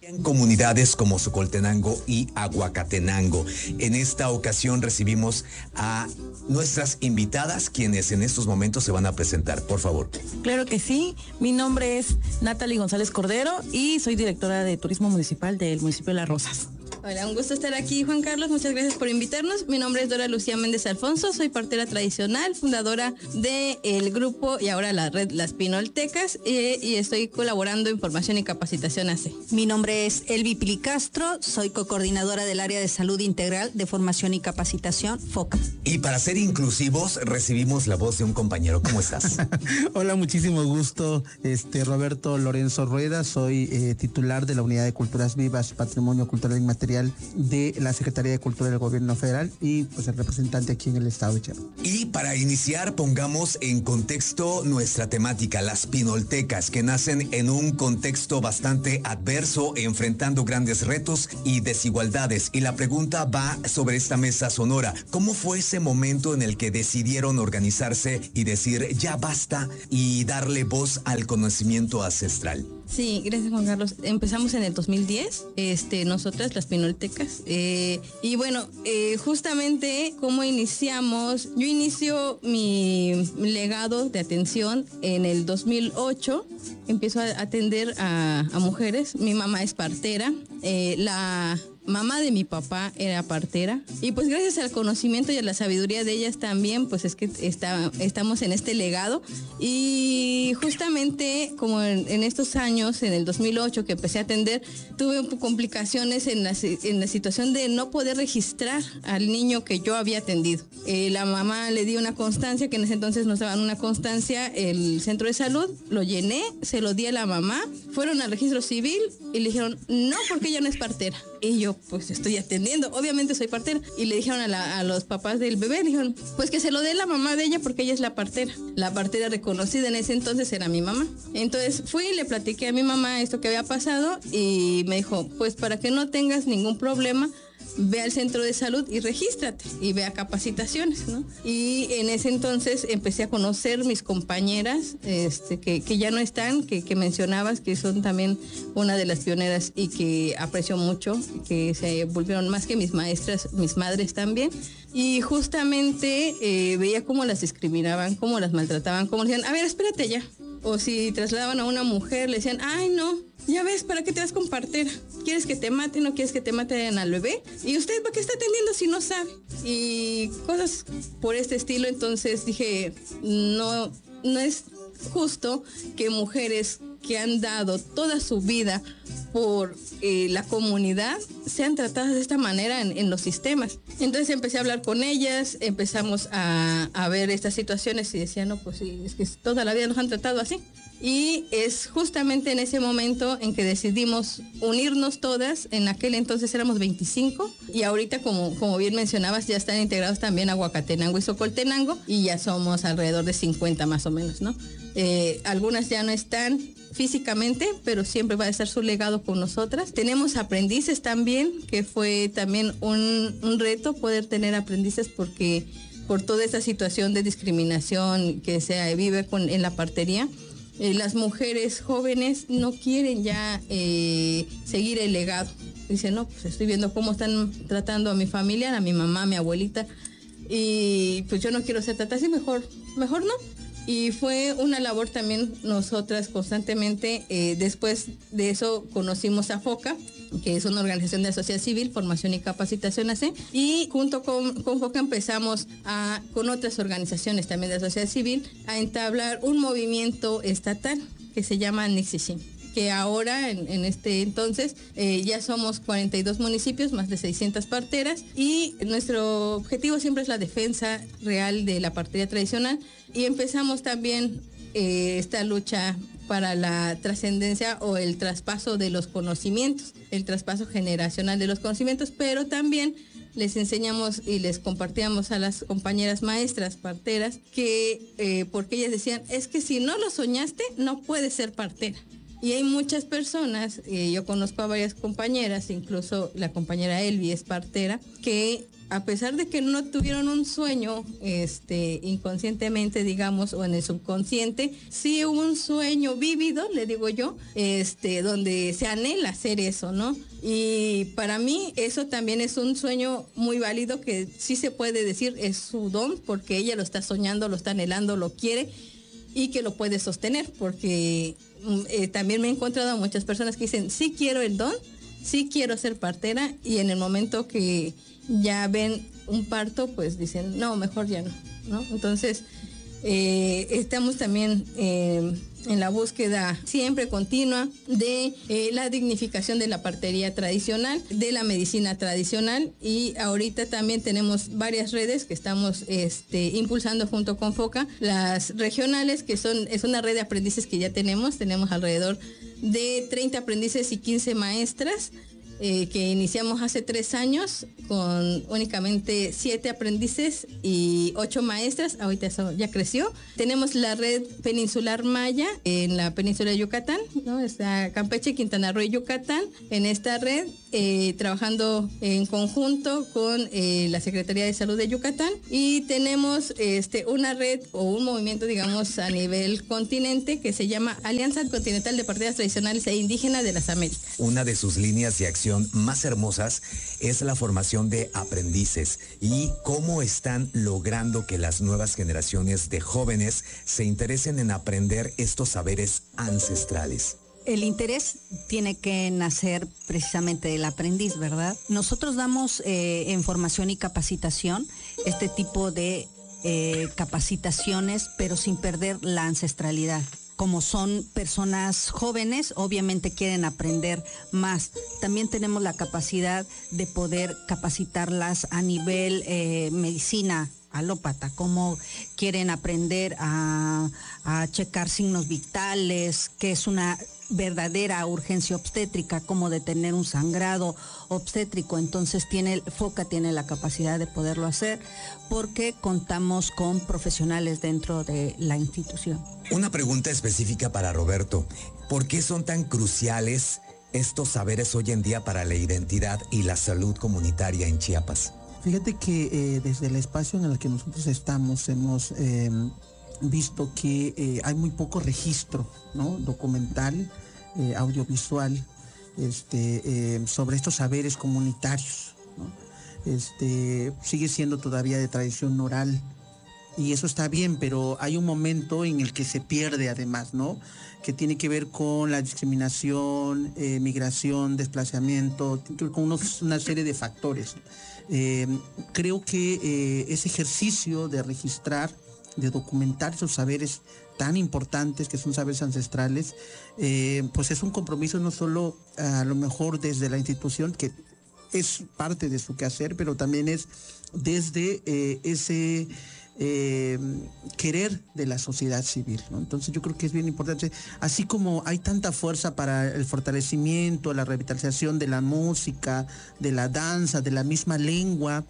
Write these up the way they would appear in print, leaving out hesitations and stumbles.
En comunidades como Socoltenango y Aguacatenango. En esta ocasión recibimos a nuestras invitadas, quienes en estos momentos se van a presentar. Por favor. Claro que sí. Mi nombre es Natalie González Cordero y soy directora de Turismo Municipal del municipio de Las Rosas. Hola, un gusto estar aquí, Juan Carlos. Muchas gracias por invitarnos. Mi nombre es Dora Lucía Méndez Alfonso. Soy partera tradicional, fundadora del grupo y ahora la red Las Pinoltecas y estoy colaborando en formación y capacitación AC. Mi nombre es Elvi Pilicastro. Soy cocoordinadora del área de salud integral de formación y capacitación FOCA. Y para ser inclusivos, recibimos la voz de un compañero. ¿Cómo estás? Hola, muchísimo gusto. Roberto Lorenzo Rueda. Soy titular de la Unidad de Culturas Vivas, Patrimonio Cultural Inmaterial de la Secretaría de Cultura del Gobierno Federal y pues el representante aquí en el estado de Chiapas. Y para iniciar, pongamos en contexto nuestra temática, las pinoltecas, que nacen en un contexto bastante adverso, enfrentando grandes retos y desigualdades. Y la pregunta va sobre esta mesa sonora. ¿Cómo fue ese momento en el que decidieron organizarse y decir ya basta y darle voz al conocimiento ancestral? Sí, gracias, Juan Carlos. Empezamos en el 2010, nosotras las Pinoltecas, y bueno, justamente cómo iniciamos. Yo inicio mi legado de atención en el 2008. Empiezo a atender a mujeres. Mi mamá es partera, la mamá de mi papá era partera y pues gracias al conocimiento y a la sabiduría de ellas también pues es que estamos en este legado. Y justamente como en estos años, en el 2008 que empecé a atender, tuve complicaciones en la situación de no poder registrar al niño que yo había atendido. La mamá le di una constancia, que en ese entonces nos daban una constancia, el centro de salud, lo llené, se lo di a la mamá, fueron al registro civil y le dijeron no, porque ella no es partera. Y yo pues estoy atendiendo, obviamente soy partera. Y le dijeron a los papás del bebé, le dijeron pues que se lo dé la mamá de ella porque ella es la partera. La partera reconocida en ese entonces era mi mamá. Entonces fui y le platiqué a mi mamá esto que había pasado y me dijo pues para que no tengas ningún problema, ve al centro de salud y regístrate y ve a capacitaciones, ¿no? Y en ese entonces empecé a conocer mis compañeras que ya no están, que mencionabas, que son también una de las pioneras y que aprecio mucho, que se volvieron más que mis maestras, mis madres también. Y justamente veía cómo las discriminaban, cómo las maltrataban, cómo decían, a ver, espérate ya. O si trasladaban a una mujer, le decían, ay no, ya ves, ¿para qué te vas con partera? ¿Quieres que te maten o quieres que te maten al bebé? ¿Y usted para qué está atendiendo si no sabe? Y cosas por este estilo. Entonces dije, no es justo que mujeres que han dado toda su vida por la comunidad sean tratadas de esta manera en los sistemas. Entonces empecé a hablar con ellas, empezamos a ver estas situaciones y decía, no, pues sí, es que toda la vida nos han tratado así. Y es justamente en ese momento en que decidimos unirnos todas. En aquel entonces éramos 25 y ahorita, como bien mencionabas, ya están integrados también Aguacatenango y Socoltenango y ya somos alrededor de 50 más o menos, ¿no? Algunas ya no están físicamente, pero siempre va a estar su legado con nosotras. Tenemos aprendices también, que fue también un reto poder tener aprendices porque por toda esta situación de discriminación que se vive en la partería, las mujeres jóvenes no quieren ya seguir el legado. Dicen, no, pues estoy viendo cómo están tratando a mi familia, a mi mamá, a mi abuelita, y pues yo no quiero ser tratada así, mejor no. Y fue una labor también nosotras constantemente. Después de eso conocimos a FOCA, que es una organización de la sociedad civil, formación y capacitación AC, y junto con FOCA empezamos con otras organizaciones también de la sociedad civil a entablar un movimiento estatal que se llama Nixishim, que ahora en este entonces ya somos 42 municipios, más de 600 parteras, y nuestro objetivo siempre es la defensa real de la partería tradicional. Y empezamos también esta lucha para la trascendencia o el traspaso de los conocimientos, el traspaso generacional de los conocimientos, pero también les enseñamos y les compartíamos a las compañeras maestras parteras que, porque ellas decían, es que si no lo soñaste, no puedes ser partera. Y hay muchas personas, yo conozco a varias compañeras, incluso la compañera Elvi es partera, que a pesar de que no tuvieron un sueño, inconscientemente, digamos, o en el subconsciente, sí hubo un sueño vívido, le digo yo, donde se anhela hacer eso, ¿no? Y para mí eso también es un sueño muy válido, que sí se puede decir es su don, porque ella lo está soñando, lo está anhelando, lo quiere, y que lo puede sostener, porque también me he encontrado a muchas personas que dicen, sí quiero el don, sí quiero ser partera, y en el momento que ya ven un parto, pues dicen, no, mejor ya no, ¿no? Entonces, estamos también en la búsqueda siempre continua de la dignificación de la partería tradicional, de la medicina tradicional, y ahorita también tenemos varias redes que estamos impulsando junto con FOCA, las regionales, que es una red de aprendices que ya tenemos alrededor de 30 aprendices y 15 maestras, que iniciamos hace 3 años con únicamente 7 aprendices y 8 maestras. Ahorita eso ya creció. Tenemos la red peninsular maya en la península de Yucatán, ¿no? Está Campeche, Quintana Roo y Yucatán. En esta red, trabajando en conjunto con la Secretaría de Salud de Yucatán, y tenemos una red o un movimiento, digamos, a nivel continente, que se llama Alianza Continental de Parteras Tradicionales e Indígenas de las Américas. Una de sus líneas de acción más hermosas es la formación de aprendices y cómo están logrando que las nuevas generaciones de jóvenes se interesen en aprender estos saberes ancestrales. El interés tiene que nacer precisamente del aprendiz, ¿verdad? Nosotros damos en formación y capacitación este tipo de capacitaciones, pero sin perder la ancestralidad. Como son personas jóvenes, obviamente quieren aprender más. También tenemos la capacidad de poder capacitarlas a nivel medicina alópata, cómo quieren aprender a checar signos vitales, que es una verdadera urgencia obstétrica, como detener un sangrado obstétrico. Entonces FOCA tiene la capacidad de poderlo hacer, porque contamos con profesionales dentro de la institución. Una pregunta específica para Roberto. ¿Por qué son tan cruciales estos saberes hoy en día para la identidad y la salud comunitaria en Chiapas? Fíjate que desde el espacio en el que nosotros estamos hemos visto que hay muy poco registro, ¿no? Documental, audiovisual, sobre estos saberes comunitarios, ¿no? Sigue siendo todavía de tradición oral, y eso está bien, pero hay un momento en el que se pierde además, ¿no? Que tiene que ver con la discriminación, migración, desplazamiento, tiene que ver con una serie de factores. Creo que ese ejercicio de registrar, de documentar esos saberes tan importantes que son saberes ancestrales, pues es un compromiso no solo a lo mejor desde la institución, que es parte de su quehacer, pero también es desde ese querer de la sociedad civil, ¿no? Entonces yo creo que es bien importante, así como hay tanta fuerza para el fortalecimiento, la revitalización de la música, de la danza, de la misma lengua,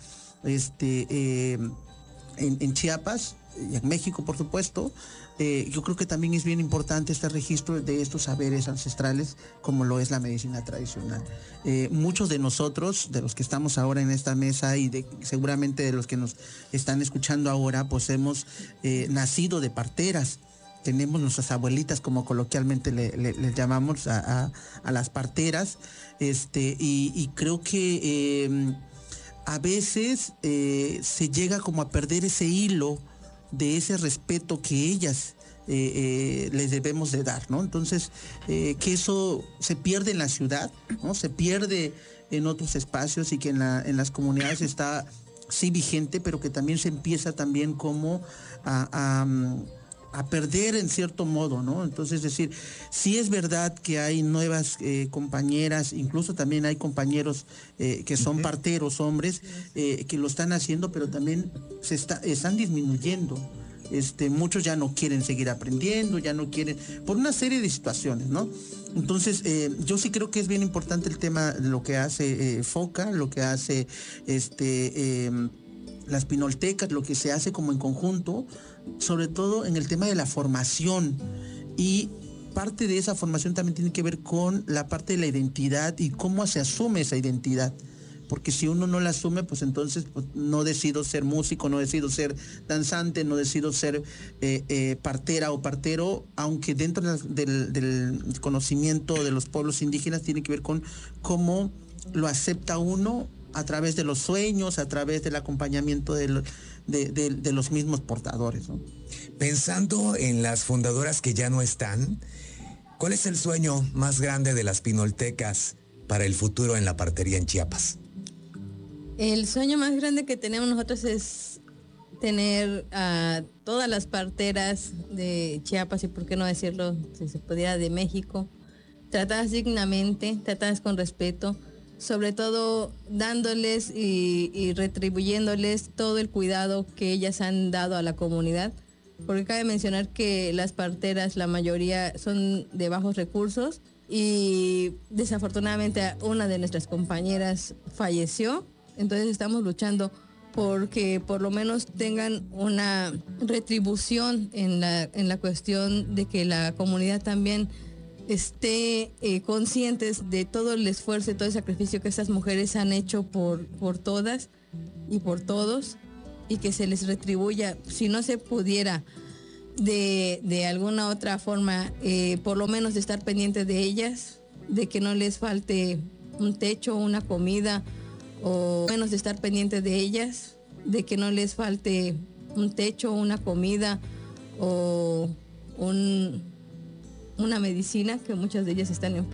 en Chiapas y en México, por supuesto. Yo creo que también es bien importante este registro de estos saberes ancestrales, como lo es la medicina tradicional. Muchos de nosotros, de los que estamos ahora en esta mesa, y seguramente de los que nos están escuchando ahora, pues hemos nacido de parteras. Tenemos nuestras abuelitas, como coloquialmente les llamamos a las parteras, y creo que a veces se llega como a perder ese hilo de ese respeto que ellas les debemos de dar, ¿no? Entonces, que eso se pierde en la ciudad, ¿no? Se pierde en otros espacios, y que en las comunidades está sí vigente, pero que también se empieza también como a perder en cierto modo, ¿no? Entonces, es decir, sí es verdad que hay nuevas compañeras, incluso también hay compañeros que son parteros, hombres, que lo están haciendo, pero también están disminuyendo. Muchos ya no quieren seguir aprendiendo, ya no quieren, por una serie de situaciones, ¿no? Entonces, yo sí creo que es bien importante el tema, lo que hace FOCA, lo que hace las pinoltecas, lo que se hace como en conjunto, sobre todo en el tema de la formación, y parte de esa formación también tiene que ver con la parte de la identidad y cómo se asume esa identidad, porque si uno no la asume, pues entonces pues, no decido ser músico, no decido ser danzante, no decido ser partera o partero, aunque dentro del conocimiento de los pueblos indígenas tiene que ver con cómo lo acepta uno a través de los sueños, a través del acompañamiento de los mismos portadores, ¿no? Pensando en las fundadoras que ya no están, ¿cuál es el sueño más grande de las pinoltecas para el futuro en la partería en Chiapas? El sueño más grande que tenemos nosotros es tener a todas las parteras de Chiapas, y por qué no decirlo, si se pudiera, de México, tratadas dignamente, tratadas con respeto, sobre todo dándoles y retribuyéndoles todo el cuidado que ellas han dado a la comunidad, porque cabe mencionar que las parteras, la mayoría son de bajos recursos, y desafortunadamente una de nuestras compañeras falleció. Entonces estamos luchando porque por lo menos tengan una retribución en la cuestión de que la comunidad también esté conscientes de todo el esfuerzo y todo el sacrificio que estas mujeres han hecho por todas y por todos, y que se les retribuya, si no se pudiera de alguna otra forma, por lo menos de estar pendientes de ellas, de que no les falte un techo, una comida, o menos de estar pendientes de ellas, de que no les falte un techo, una comida o una medicina, que muchas de ellas están enfermas.